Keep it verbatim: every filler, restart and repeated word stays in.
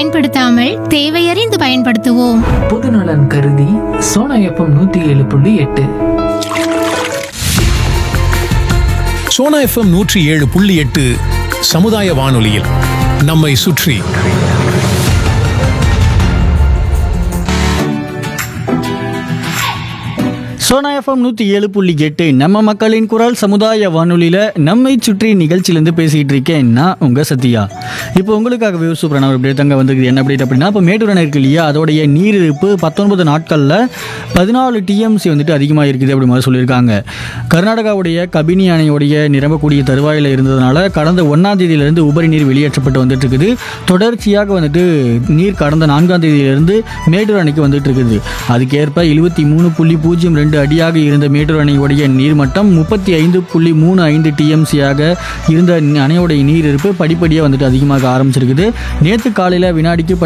பயன்படுத்தாமல் தேவையறிந்து பயன்படுத்துவோம். பொதுநலன் கருதி சோனா எஃப்எம் நூத்தி ஏழு புள்ளி எட்டு. சோனா எஃப்எம் நூற்றி ஏழு புள்ளி எட்டு சமுதாய வானொலியில் நம்மை சுற்றி. சோனா எஃப்எம் நூற்றி ஏழு புள்ளி எட்டு நம்ம மக்களின் குரல் சமுதாய வானொலியில் நம்மை சுற்றி நிகழ்ச்சியிலேருந்து பேசிகிட்டு இருக்கேன் நான் உங்கள் சத்யா. இப்போ உங்களுக்காகவே ஒரு சூப்பரான ஒரு அப்டேட் தாங்க வந்திருக்கு. என்ன அப்டேட் அப்படின்னா, இப்போ மேட்டூர் அணை இருக்கு இல்லையா, அதோடைய நீரிருப்பு பத்தொன்பது நாட்களில் பதினாலு டிஎம்சி வந்துட்டு அதிகமாக இருக்குது அப்படி மாதிரி சொல்லியிருக்காங்க. கர்நாடகாவுடைய கபினி அணையுடைய நிரம்பக்கூடிய தருவாயில் இருந்ததுனால கடந்த ஒன்றாம் தேதியிலிருந்து உபரி நீர் வெளியேற்றப்பட்டு வந்துட்டு இருக்குது. தொடர்ச்சியாக வந்துட்டு நீர் கடந்த நான்காம் தேதியிலிருந்து மேட்டூர் அணைக்கு வந்துட்டு இருக்குது. அதுக்கேற்ப எழுபத்தி மூணு புள்ளி பூஜ்ஜியம் ரெண்டு அடியாக இருந்த மேட்டூர் அணையுடைய நீர்மட்டம் முப்பத்தி ஐந்து புள்ளி மூணு ஐந்து டிஎம்சியாக இருந்த அணையுடைய நீர் இருப்பு படிப்படியாக வந்துட்டு அதிகமாக ஆரம்பிச்சிருக்குது. நேற்று காலையில் வினாடிக்கு